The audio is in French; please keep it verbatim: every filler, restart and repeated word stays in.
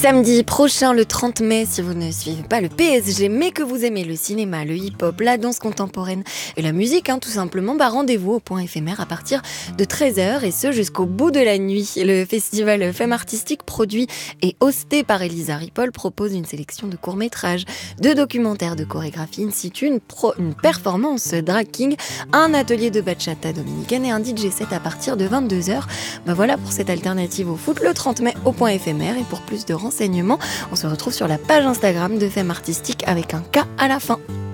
Samedi prochain, le trente mai, si vous ne suivez pas le P S G, mais que vous aimez le cinéma, le hip-hop, la danse contemporaine et la musique, hein, tout simplement, bah rendez-vous au Point Éphémère à partir de treize heures et ce jusqu'au bout de la nuit. Le festival Femme Artistique, produit et hosté par Elisa Ripoll, propose une sélection de courts-métrages, de documentaires, de chorégraphie in situ, une, pro- une performance drag king, un atelier de bachata dominicaine et un D J set à partir de vingt-deux heures. Bah voilà pour cette alternative au foot le trente mai au Point Éphémère. Et pour plus de renseignements, on se retrouve sur la page Instagram de Femme Artistique avec un K à la fin.